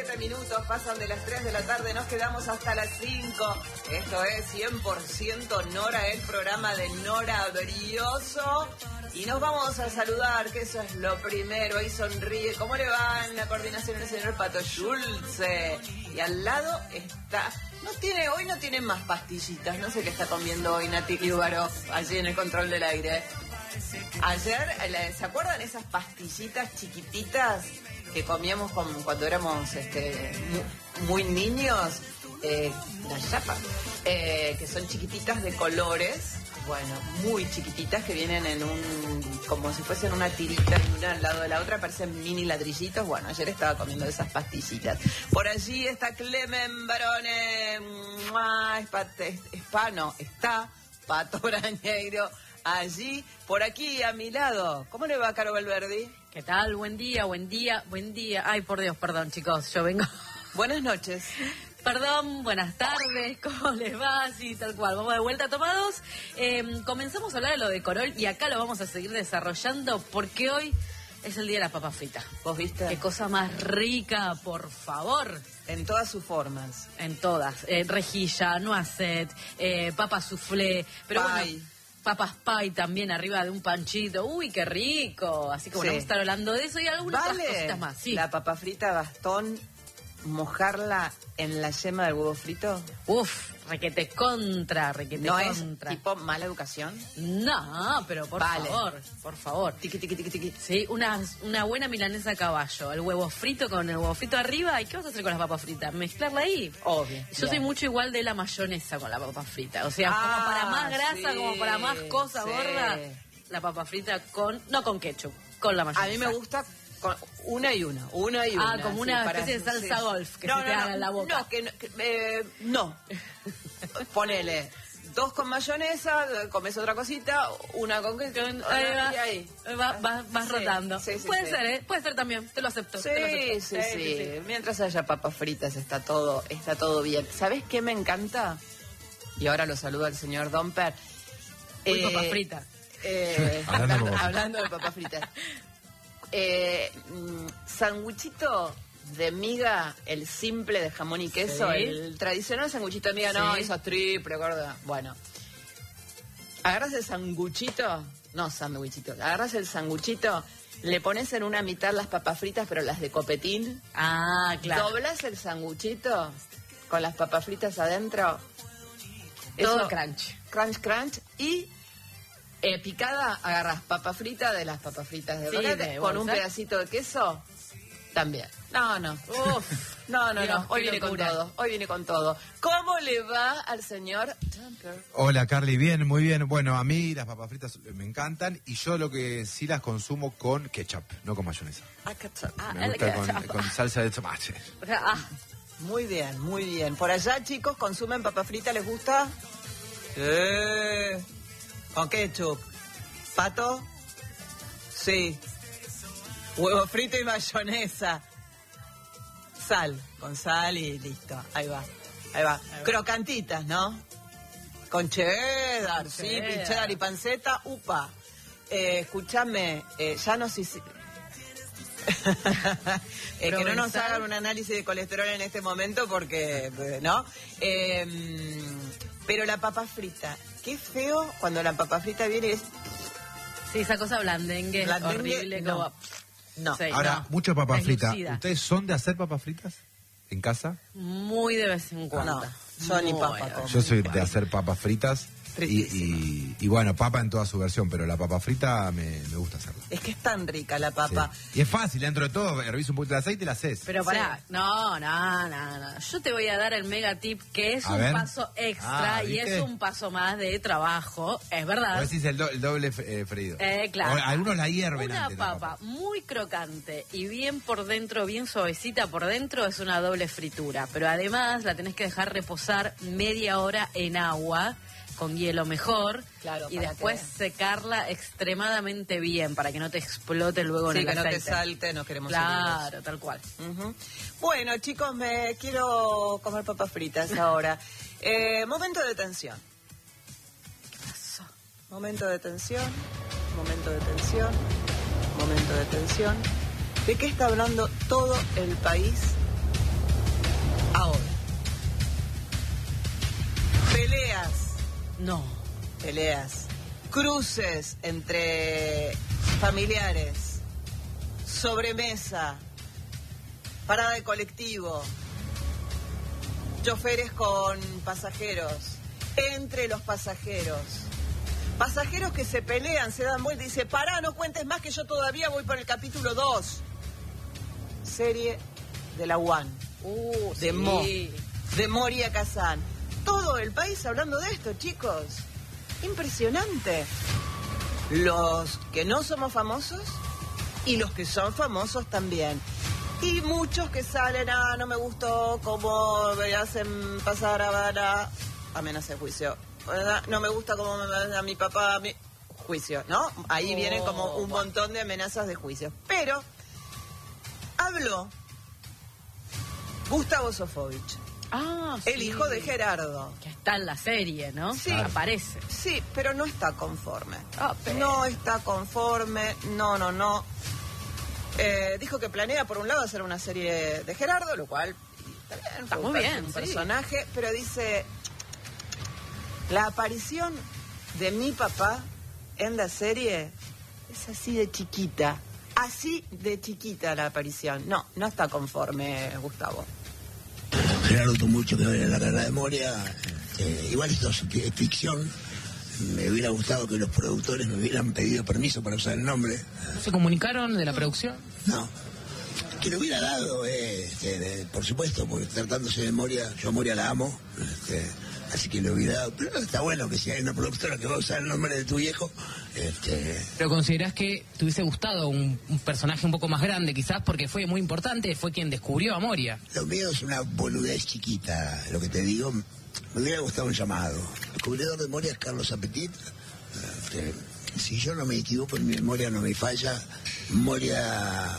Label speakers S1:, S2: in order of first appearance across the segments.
S1: 7 minutos pasan de las 3 de la tarde, nos quedamos hasta las 5. Esto es 100% Nora, el programa de Nora Brioso. Y nos vamos a saludar, que eso es lo primero. Ahí sonríe. ¿Cómo le va en la coordinación el señor Pato Schulze? Y al lado está... Hoy no tiene más pastillitas. No sé qué está comiendo hoy Nati Liubarov, allí en el control del aire. Ayer, ¿se acuerdan esas pastillitas chiquititas que comíamos cuando éramos muy niños? Las chapas, que son chiquititas de colores, bueno, muy chiquititas, que vienen como si fuesen una tirita una al lado de la otra, parecen mini ladrillitos. Bueno, ayer estaba comiendo esas pastillitas. Por allí está Clemen Barone, está Pato Brañeiro, allí, por aquí a mi lado. ¿Cómo le va, Caro Valverdi?
S2: ¿Qué tal? Buen día. Ay, por Dios, perdón, chicos, yo vengo...
S1: Buenas noches.
S2: Perdón, buenas tardes, ¿cómo les va? Sí, tal cual, vamos de vuelta tomados. Comenzamos a hablar de lo de Corol y acá lo vamos a seguir desarrollando porque hoy es el día de la papa frita.
S1: ¿Vos viste?
S2: Qué cosa más rica, por favor.
S1: En todas sus formas.
S2: En todas. Rejilla, noisette, papa soufflé, pero
S1: pie.
S2: Bueno, papas pie también arriba de un panchito. Uy, qué rico. Así que bueno, vamos a estar hablando de eso y algunas otras cositas más. Sí.
S1: La papa frita Gastón, mojarla en la yema del huevo frito.
S2: Uf, requete contra.
S1: ¿No es tipo mala educación?
S2: No, pero por favor.
S1: Tiqui, tiqui, tiqui, tiqui.
S2: Sí, una buena milanesa a caballo, el huevo frito con el huevo frito arriba. ¿Y qué vas a hacer con las papas fritas? ¿Mezclarla ahí?
S1: Obvio.
S2: Yo soy mucho igual de la mayonesa con la papa frita. O sea, como para más grasa, como para más cosa gorda, la papa frita no con ketchup, con la mayonesa.
S1: A mí me gusta... Una y una.
S2: Ah, como una especie de salsa golf que se te haga en la boca.
S1: No. Ponele 2 con mayonesa, comes otra cosita, una con ketchup, y ahí.
S2: Vas rotando.
S1: Sí,
S2: puede ser, ¿eh? Puede ser también, te lo acepto.
S1: Sí. Mientras haya papas fritas está todo bien. ¿Sabés qué me encanta? Y ahora lo saluda el señor Domper.
S2: Papas fritas.
S1: Hablando de papas fritas. Sanguchito de miga, el simple de jamón y queso,
S2: sí.
S1: El tradicional sanguchito de miga, no, eso es triple, gorda. Bueno, agarras el sanguchito, agarras el sanguchito, le pones en una mitad las papas fritas, pero las de copetín.
S2: Ah, claro.
S1: Doblas el sanguchito con las papas fritas adentro.
S2: Todo
S1: crunch. Crunch, y... picada, agarras papa frita de las papas fritas de paquete con un pedacito de queso, también. No. No. Hoy viene con todo. ¿Cómo le va al señor Jumper?
S3: Hola, Carly, bien, muy bien. Bueno, a mí las papas fritas me encantan y yo lo que sí las consumo con ketchup, no con mayonesa.
S1: Ketchup.
S3: Me gusta con salsa de tomate.
S1: Muy bien. Por allá, chicos, ¿consumen papa frita? ¿Les gusta? Con ketchup. ¿Pato? Sí. Huevo frito y mayonesa. Con sal y listo. Ahí va. Crocantitas, ¿no? Con cheddar, sí, cheddar y panceta, upa. Escúchame, ya no sé si... que no nos hagan un análisis de colesterol en este momento porque, ¿no? Pero la papa frita, qué feo cuando la papa frita viene...
S2: Sí, esa cosa blandengue, horrible.
S1: No.
S2: Sí,
S3: ahora, mucho papa frita.
S2: Lucida.
S3: ¿Ustedes son de hacer papas fritas en casa?
S2: Muy de vez en cuando.
S1: Yo ni papa.
S3: Yo soy de hacer papas fritas. Y bueno, papa en toda su versión, pero la papa frita me gusta hacerla.
S1: Es que es tan rica la papa.
S3: Sí. Y es fácil, dentro de todo, hervís un poquito de aceite y la haces.
S2: Pero pará, no. Yo te voy a dar el mega tip, que es un paso extra y es un paso más de trabajo, es verdad.
S3: Vos decís el doble freído.
S2: Claro.
S3: Algunos la hierven
S2: una
S3: antes.
S2: Papa muy crocante y bien por dentro, bien suavecita por dentro, es una doble fritura. Pero además la tenés que dejar reposar media hora en agua, con hielo mejor, y después secarla extremadamente bien para que no te explote luego en el aceite.
S1: Que no te salte, no queremos
S2: Claro, tal cual.
S1: Bueno, chicos, me quiero comer papas fritas ahora. Momento de tensión.
S2: ¿Qué pasó?
S1: Momento de tensión. ¿De qué está hablando todo el país
S2: Ahora.
S1: Peleas.
S2: No.
S1: Peleas. Cruces entre familiares. Sobremesa. Parada de colectivo. Choferes con pasajeros. Entre los pasajeros. Pasajeros que se pelean, se dan vuelta y dicen, pará, no cuentes más que yo todavía voy por el capítulo 2. Serie de la One. De
S2: sí.
S1: Mo. De Moria Kazan. Todo el país hablando de esto, chicos. Impresionante. Los que no somos famosos y los que son famosos también. Y muchos que salen, no me gustó cómo me hacen pasar a amenaza de juicio. No me gusta cómo me a mi papá, juicio, ¿no? Ahí vienen como un montón de amenazas de juicio. Pero habló Gustavo Sofovich. El hijo de Gerardo.
S2: Que está en la serie, ¿no?
S1: Sí.
S2: Aparece.
S1: Sí, pero no está conforme.
S2: Pero...
S1: No está conforme, no. Dijo que planea, por un lado, hacer una serie de Gerardo, lo cual
S2: está muy bien,
S1: un personaje, pero dice, la aparición de mi papá en la serie es así de chiquita. Así de chiquita la aparición. No está conforme, Gustavo.
S4: Gerardo tuvo mucho que ver en la carrera de Moria. Igual esto es ficción. Me hubiera gustado que los productores me hubieran pedido permiso para usar el nombre.
S5: ¿Se comunicaron de la producción?
S4: No. Que lo hubiera dado, por supuesto, porque tratándose de Moria, yo a Moria la amo. Así que lo hubiera dado. Pero está bueno que si hay una productora que va a usar el nombre de tu viejo.
S5: ¿Pero considerás que te hubiese gustado un personaje un poco más grande, quizás, porque fue muy importante, fue quien descubrió a Moria?
S4: Lo mío es una boludez chiquita, lo que te digo. Me hubiera gustado un llamado. El descubridor de Moria es Carlos Apetit. Si yo no me equivoco, en mi memoria no me falla, Moria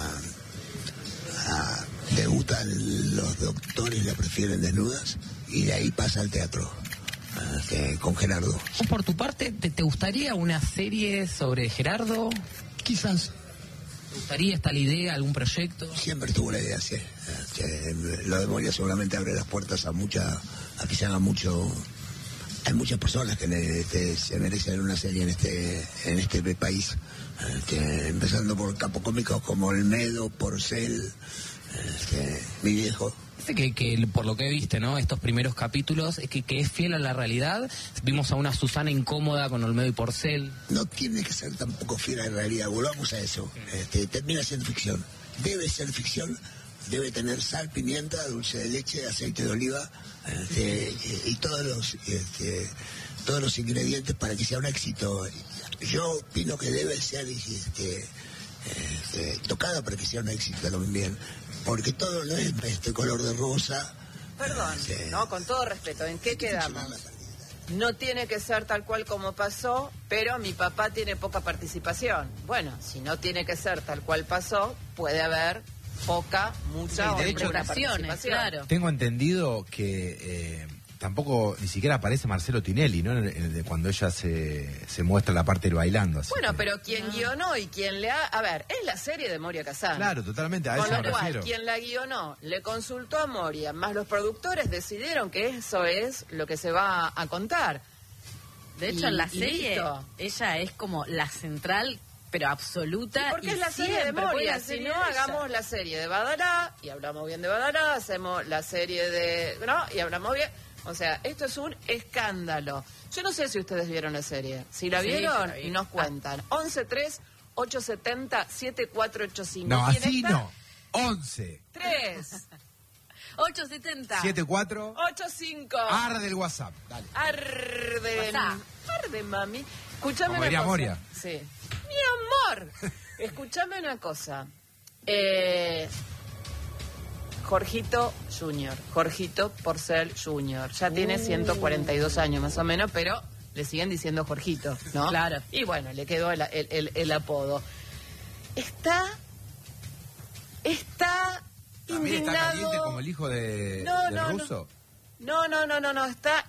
S4: debutan los doctores, la prefieren desnudas, y de ahí pasa al teatro con Gerardo.
S5: Por tu parte, ¿te gustaría una serie sobre Gerardo?
S4: Quizás.
S5: ¿Te gustaría esta la idea, algún proyecto?
S4: Siempre estuvo la idea, sí. Lo de Moria seguramente abre las puertas a que se haga mucho. Hay muchas personas que se merecen una serie en este país, empezando por capocómicos como Olmedo, Porcel, mi viejo.
S5: Que por lo que viste, ¿no? Estos primeros capítulos, es que es fiel a la realidad. Vimos a una Susana incómoda con Olmedo y Porcel.
S4: No tiene que ser tampoco fiel a la realidad, volvamos a eso. Termina siendo ficción. Debe ser ficción, debe tener sal, pimienta, dulce de leche, aceite de oliva, y todos los ingredientes para que sea un éxito. Yo opino que debe ser tocada para que sea un éxito también. Porque todo no es color de rosa.
S1: Perdón, no, con todo respeto, ¿en qué quedamos? No tiene que ser tal cual como pasó, pero mi papá tiene poca participación. Bueno, si no tiene que ser tal cual pasó, puede haber mucha
S3: de hecho,
S1: participación.
S2: Claro.
S3: Tengo entendido que tampoco ni siquiera aparece Marcelo Tinelli, ¿no? Cuando ella se muestra la parte del bailando. Así
S1: bueno,
S3: que...
S1: pero quien guionó y quien le ha... A ver, es la serie de Moria Kazan.
S3: Claro, totalmente, a eso
S1: Con
S3: me
S1: lo cual,
S3: refiero.
S1: quien la guionó le consultó a Moria, más los productores decidieron que eso es lo que se va a contar.
S2: De hecho, en la serie,
S1: listo.
S2: ella es como la central, pero absoluta.
S1: Porque es la serie de Moria, si no, hagamos la serie de Badará, y hablamos bien de Badará, hacemos la serie de... ¿no? Y hablamos bien... O sea, esto es un escándalo. Yo no sé si ustedes vieron la serie. Si la vieron,
S2: la vi.
S1: nos cuentan. 11-3-870-7485.
S3: No,
S1: ¿Quién
S3: así
S1: está?
S3: no. 11.
S1: 3,
S2: 870.
S3: 74.
S1: 85.
S3: Arde el WhatsApp. Dale.
S1: Arde. Arde, mami. Escúchame
S3: Como
S1: una
S3: diría
S1: cosa.
S3: Moria.
S1: Sí. Mi amor. Escúchame una cosa. Jorgito Junior, Jorgito Porcel Junior. Ya tiene 142 años más o menos, pero le siguen diciendo Jorgito, ¿no?
S2: Claro.
S1: Y bueno, le quedó el apodo. Está
S3: ¿También
S1: indignado.
S3: está caliente como el hijo del ruso?
S1: No, está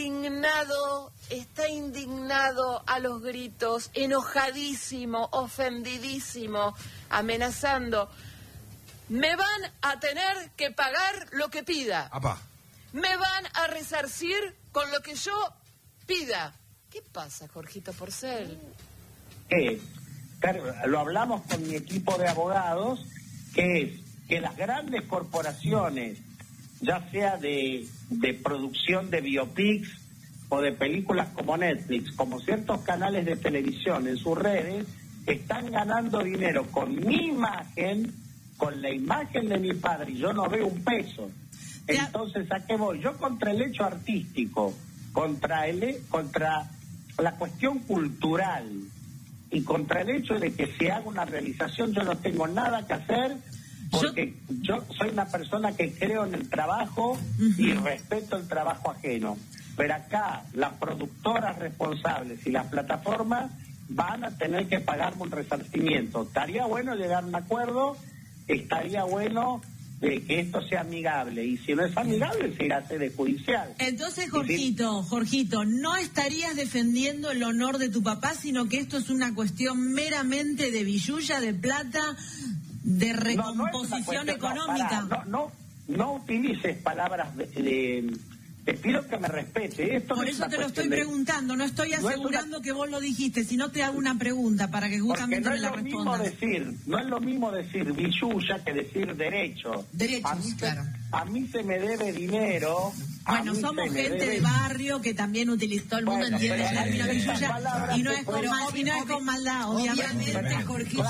S1: indignado a los gritos, enojadísimo, ofendidísimo, amenazando. me van a tener que pagar lo que pida.
S3: Apá.
S1: Me van a resarcir con lo que yo pida. ¿Qué pasa, Jorgito Porcel?
S6: Lo hablamos con mi equipo de abogados, que es que las grandes corporaciones, ya sea de producción de biopics o de películas como Netflix, como ciertos canales de televisión en sus redes, están ganando dinero con mi imagen, con la imagen de mi padre, y yo no veo un peso. Entonces, ¿a qué voy? Yo contra el hecho artístico, contra la cuestión cultural y contra el hecho de que se haga una realización, yo no tengo nada que hacer, porque yo soy una persona que creo en el trabajo y respeto el trabajo ajeno. Pero acá las productoras responsables y las plataformas van a tener que pagarme un resarcimiento. Estaría bueno llegar a un acuerdo, estaría bueno de que esto sea amigable, y si no es amigable se irá a sede judicial.
S7: Entonces, Jorgito, no estarías defendiendo el honor de tu papá, sino que esto es una cuestión meramente de billulla, de plata, de recomposición económica.
S6: No utilices palabras te pido que me respete. Esto
S7: por
S6: no
S7: eso
S6: es
S7: te lo estoy preguntando, no estoy asegurando que vos lo dijiste, sino te hago una pregunta para que justamente me la respondas.
S6: No es lo mismo decir billulla que decir derecho.
S7: Derechos, claro.
S6: A mí se me debe dinero.
S7: Bueno, somos gente de barrio que también utiliza, todo el mundo entiende el término billulla, y no es con maldad, obviamente, Jorgito,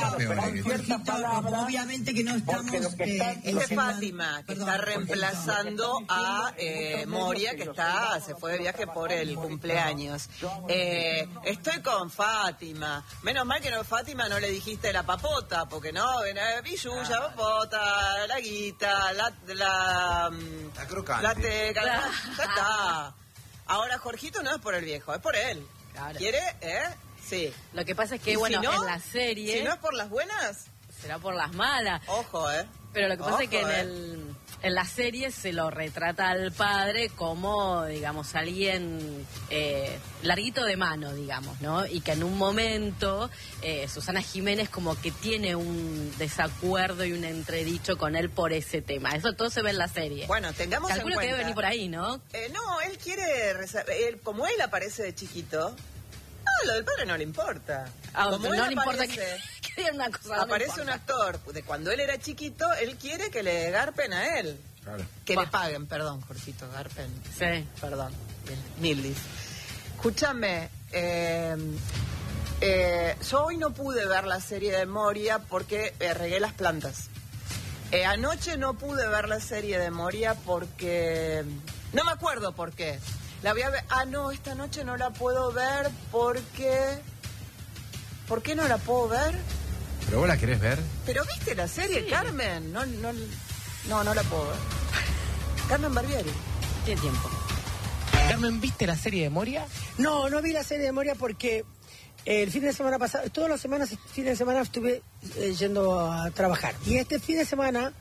S7: obviamente que no estamos...
S1: Es Fátima, que está reemplazando a Moria, que se fue de viaje por el cumpleaños. Estoy con Fátima. Menos mal que Fátima no le dijiste la papota, porque no, billulla, papota, la guita, la
S3: crocante.
S1: La teca, ya está. Ahora Jorgito no es por el viejo, es por él.
S2: Claro.
S1: ¿Quiere? Sí.
S2: Lo que pasa es que, bueno, en la serie...
S1: Si no es por las buenas...
S2: Será por las malas.
S1: Ojo,
S2: Pero lo que pasa es que en la serie se lo retrata al padre como, digamos, alguien larguito de mano, digamos, ¿no? Y que en un momento Susana Jiménez como que tiene un desacuerdo y un entredicho con él por ese tema. Eso todo se ve en la serie.
S1: Bueno, tengamos
S2: Calculo
S1: en cuenta.
S2: que debe venir por ahí, ¿no?
S1: No, él quiere... como él aparece de chiquito... lo del padre no le importa.
S2: Como no le importa que una cosa.
S1: Aparece un actor de cuando él era chiquito, él quiere que le garpen a él.
S3: Claro.
S1: Que le paguen, perdón, Jorgito, garpen.
S2: Sí.
S1: Perdón. Mildis. Escúchame, yo hoy no pude ver la serie de Moria porque regué las plantas. Anoche no pude ver la serie de Moria porque... No me acuerdo por qué. La voy a ver. No, esta noche no la puedo ver porque... ¿Por qué no la puedo ver?
S3: ¿Pero vos la querés ver?
S1: ¿Pero viste la serie, sí. Carmen? No la puedo ver. Carmen Barbieri.
S2: Tiene tiempo.
S5: Carmen, ¿viste la serie de Moria?
S8: No vi la serie de Moria porque el fin de semana pasado, todas las semanas, fin de semana estuve yendo a trabajar. Y este fin de semana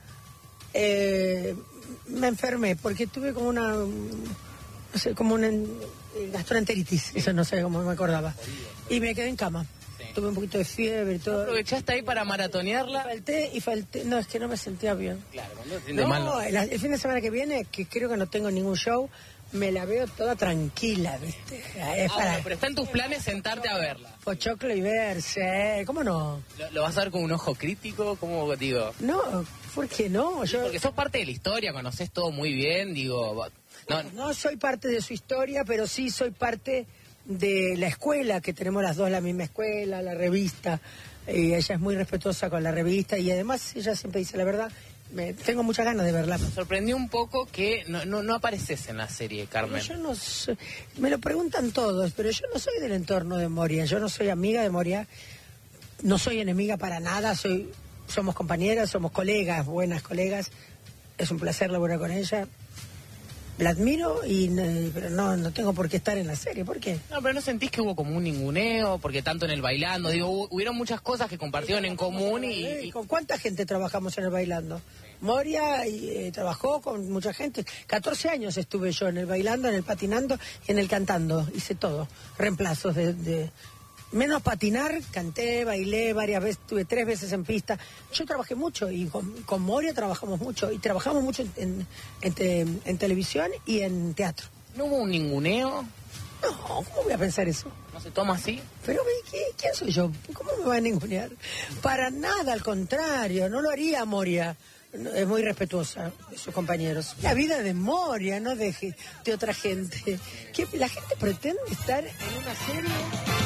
S8: me enfermé porque tuve como una... No sé, como una gastroenteritis, eso no sé cómo me acordaba. Y me quedé en cama. Tuve un poquito de fiebre y todo.
S5: ¿Aprovechaste ahí para maratonearla?
S8: Falté. No, es que no me sentía bien.
S5: Claro, cuando
S8: el fin de semana que viene, que creo que no tengo ningún show, me la veo toda tranquila, ¿viste?
S5: Pero está en tus planes sentarte a verla.
S8: Pochoclo y verse, ¿cómo no?
S5: ¿Lo vas a ver con un ojo crítico? ¿Cómo digo?
S8: No, ¿por qué no?
S5: Porque sos parte de la historia, conocés todo muy bien, digo...
S8: No soy parte de su historia, pero sí soy parte de la escuela, que tenemos las dos la misma escuela, la revista, y ella es muy respetuosa con la revista, y además ella siempre dice la verdad. Tengo muchas ganas de verla.
S5: Me sorprendió un poco que no apareces en la serie, Carmen.
S8: Yo no soy, me lo preguntan todos, pero yo no soy del entorno de Moria, yo no soy amiga de Moria, no soy enemiga para nada, somos compañeras, somos colegas, buenas colegas, es un placer laburar con ella. La admiro, pero no tengo por qué estar en la serie. ¿Por qué?
S5: No, pero ¿no sentís que hubo como un ninguneo? Porque tanto en el Bailando, hubieron muchas cosas que compartieron en común y...
S8: ¿Con cuánta gente trabajamos en el Bailando? Moria trabajó con mucha gente. 14 años estuve yo en el Bailando, en el Patinando y en el Cantando. Hice todo. Reemplazos de menos patinar, canté, bailé varias veces, estuve 3 veces en pista. Yo trabajé mucho y con Moria trabajamos mucho y trabajamos mucho en televisión y en teatro.
S5: ¿No hubo un ninguneo?
S8: No, ¿cómo voy a pensar eso?
S5: ¿No se toma así?
S8: Pero, ¿quién soy yo? ¿Cómo me va a ningunear? Para nada, al contrario, no lo haría Moria. Es muy respetuosa de sus compañeros. La vida de Moria, no de otra gente. Que la gente pretende estar en una serie